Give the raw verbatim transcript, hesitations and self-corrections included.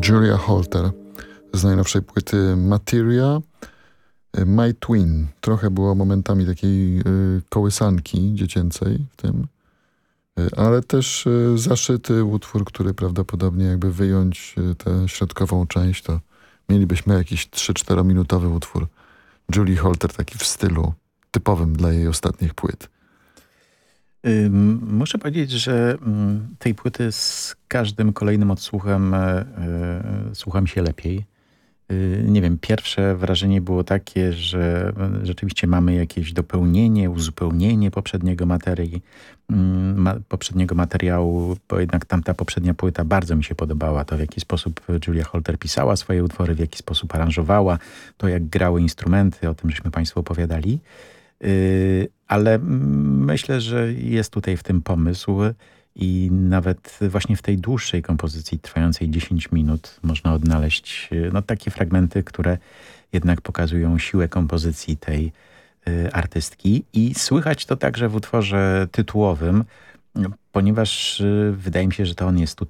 Julia Holter z najnowszej płyty Materia. My Twin. Trochę było momentami takiej kołysanki dziecięcej w tym, ale też zaszyty utwór, który prawdopodobnie jakby wyjąć tę środkową część, to mielibyśmy jakiś trzy-cztero minutowy utwór Julii Holter, taki w stylu typowym dla jej ostatnich płyt. Muszę powiedzieć, że tej płyty z każdym kolejnym odsłuchem słucham się lepiej. Nie wiem, pierwsze wrażenie było takie, że rzeczywiście mamy jakieś dopełnienie, uzupełnienie poprzedniego materii, ma, poprzedniego materiału, bo jednak tamta poprzednia płyta bardzo mi się podobała. To, w jaki sposób Julia Holter pisała swoje utwory, w jaki sposób aranżowała, to jak grały instrumenty, o tym żeśmy Państwu opowiadali. Yy, ale myślę, że jest tutaj w tym pomysł i nawet właśnie w tej dłuższej kompozycji trwającej dziesięć minut można odnaleźć no, takie fragmenty, które jednak pokazują siłę kompozycji tej y, artystki i słychać to także w utworze tytułowym, ponieważ y, wydaje mi się, że to on jest tutaj